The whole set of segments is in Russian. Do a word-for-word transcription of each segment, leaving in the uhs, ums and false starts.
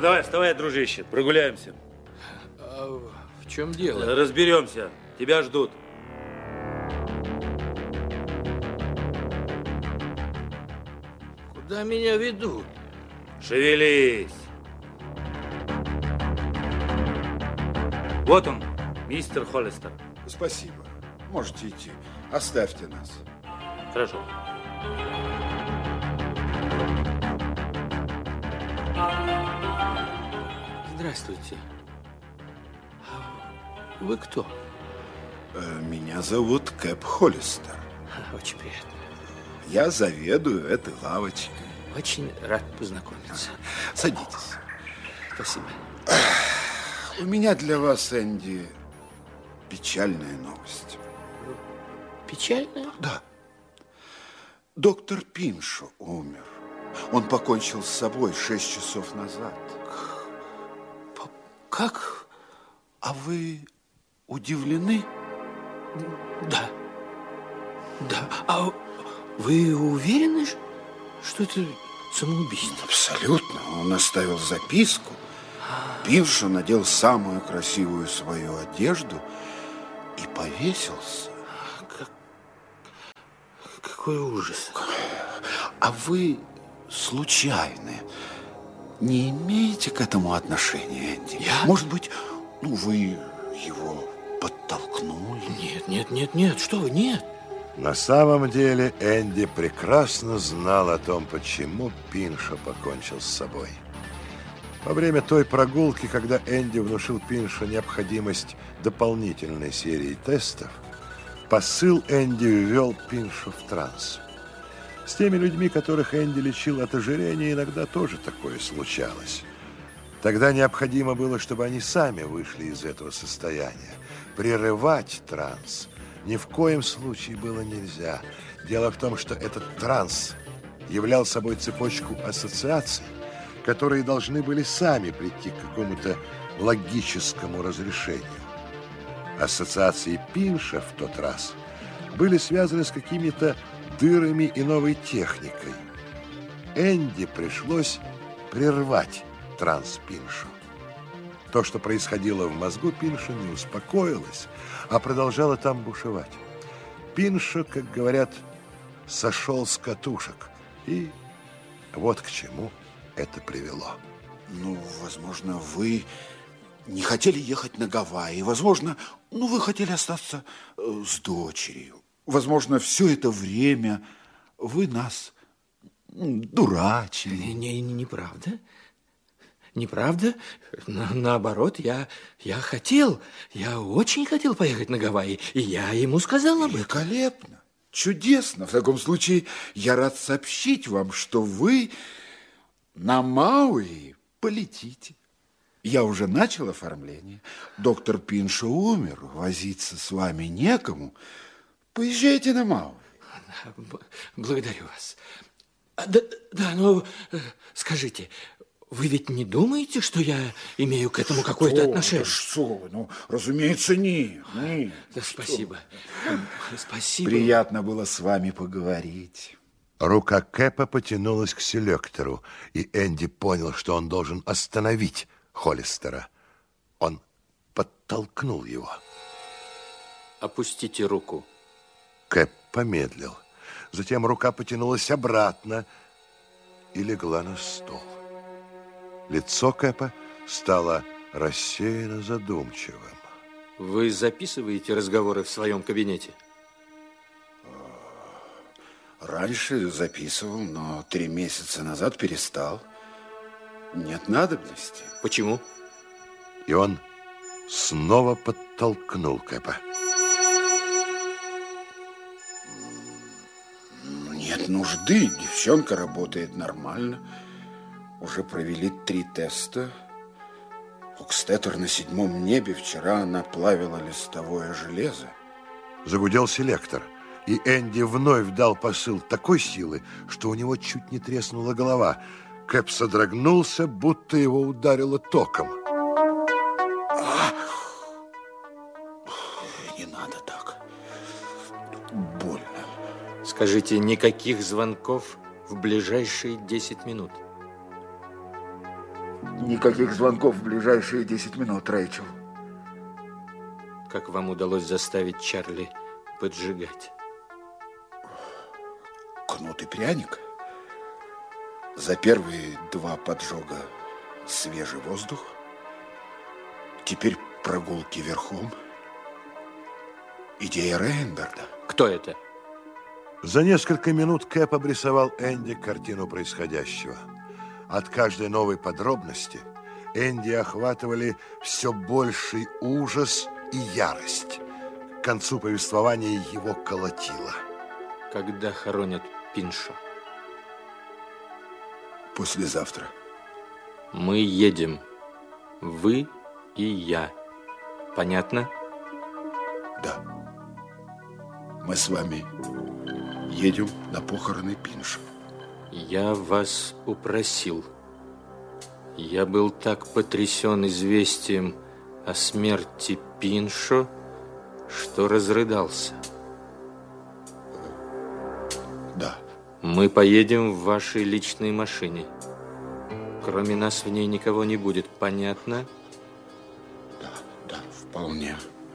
Ну, давай, вставай, дружище, прогуляемся. А в чем дело? Разберемся. Тебя ждут. Куда меня ведут? Шевелись. Вот он, мистер Холлистер. Спасибо. Можете идти. Оставьте нас. Хорошо. Здравствуйте. Вы кто? Меня зовут Кэп Холлистер. Очень приятно. Я заведую этой лавочкой. Очень рад познакомиться. Садитесь. Спасибо. У меня для вас, Энди, печальная новость. Печальная? Да. Доктор Пиншо умер. Он покончил с собой шесть часов назад. Как? А вы удивлены? Да. Да. А вы уверены, что это самоубийство? Абсолютно. Он оставил записку. Пиншо надел самую красивую свою одежду и повесился. Как... Какой ужас. А вы случайно не имеете к этому отношения, Энди? Я? Может быть, ну, вы его подтолкнули? Нет, нет, нет, нет, что вы, нет. На самом деле Энди прекрасно знал о том, почему Пиншо покончил с собой. Во время той прогулки, когда Энди внушил Пиншо необходимость дополнительной серии тестов, посыл Энди ввел Пиншо в транс. С теми людьми, которых Энди лечил от ожирения, иногда тоже такое случалось. Тогда необходимо было, чтобы они сами вышли из этого состояния. Прерывать транс ни в коем случае было нельзя. Дело в том, что этот транс являл собой цепочку ассоциаций, которые должны были сами прийти к какому-то логическому разрешению. Ассоциации Пиншо в тот раз были связаны с какими-то дырами и новой техникой. Энди пришлось прервать транс Пиншо. То, что происходило в мозгу Пиншо, не успокоилось, а продолжало там бушевать. Пиншо, как говорят, сошел с катушек. И вот к чему это привело. Ну, возможно, вы не хотели ехать на Гавайи. Возможно, ну, вы хотели остаться э, с дочерью. Возможно, все это время вы нас ну, дурачили. Не, не, неправда. Неправда. На, наоборот, я, я хотел, я очень хотел поехать на Гавайи, и я ему сказал об этом. Великолепно. Чудесно. В таком случае я рад сообщить вам, что вы на Мауи полетите. Я уже начал оформление. Доктор Пиншо умер, возиться с вами некому. Поезжайте на Мауи. Благодарю вас. Да, да, ну, скажите, вы ведь не думаете, что я имею к этому какое-то отношение? Да что вы, ну, разумеется, нет. нет. Да, спасибо. Спасибо. Приятно было с вами поговорить. Рука Кэпа потянулась к селектору, и Энди понял, что он должен остановить Холлистера. Он подтолкнул его. Опустите руку. Кэп помедлил. Затем рука потянулась обратно и легла на стол. Лицо Кэпа стало рассеянно задумчивым. Вы записываете разговоры в своем кабинете? Раньше записывал, но три месяца назад перестал. Нет надобности. Почему? И он снова подтолкнул Кэпа. Нет нужды. Девчонка работает нормально. Уже провели три теста. Окстеттер на седьмом небе. Вчера она плавила листовое железо. Загудел селектор, и Энди вновь дал посыл такой силы, что у него чуть не треснула голова. Кэп содрогнулся, будто его ударило током. Не надо так. Больно. Скажите, никаких звонков в ближайшие десять минут? Никаких звонков в ближайшие десять минут, Рэйчел. Как вам удалось заставить Чарли поджигать? Кнут и пряник. За первые два поджога свежий воздух. Теперь прогулки верхом. Идея Рейнберда. Кто это? За несколько минут Кэп обрисовал Энди картину происходящего. От каждой новой подробности Энди охватывали все больший ужас и ярость. К концу повествования его колотило. Когда хоронят Пиншо? Послезавтра. Мы едем. Вы и я. Понятно? Да. Мы с вами едем на похороны Пиншо. Я вас упросил. Я был так потрясен известием о смерти Пиншо, что разрыдался. Да. Мы поедем в вашей личной машине. Кроме нас в ней никого не будет, понятно? Да, да, вполне.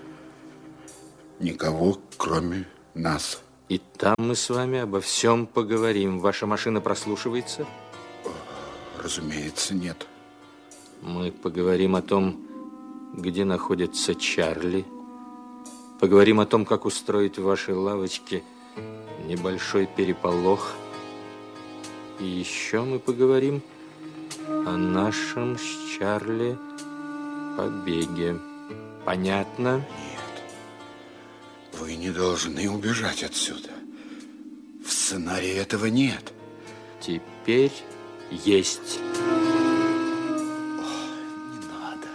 Никого, кроме нас. И там мы с вами обо всем поговорим. Ваша машина прослушивается? Разумеется, нет. Мы поговорим о том, где находится Чарли. Поговорим о том, как устроить в вашей лавочке небольшой переполох. И еще мы поговорим о нашем с Чарли побеге. Понятно? Нет. Вы не должны убежать отсюда. В сценарии этого нет. Теперь есть. Не надо.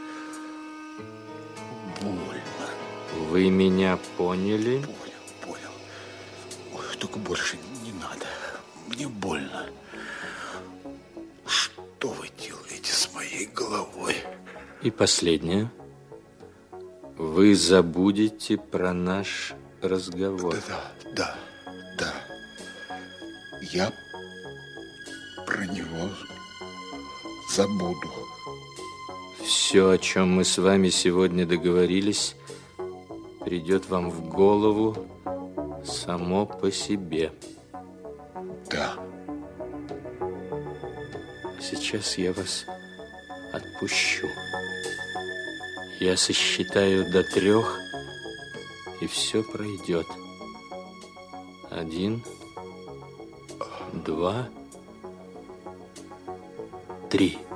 Больно. Вы меня поняли? Понял, понял. Ой, только больше не надо. Мне больно. Что вы делаете с моей головой? И последнее. Вы забудете про наш разговор. Да, да, да, да. Я про него забуду. Все, о чем мы с вами сегодня договорились, придет вам в голову само по себе. Да. Сейчас я вас отпущу. Я сосчитаю до трех, и все пройдет. Один, два, три.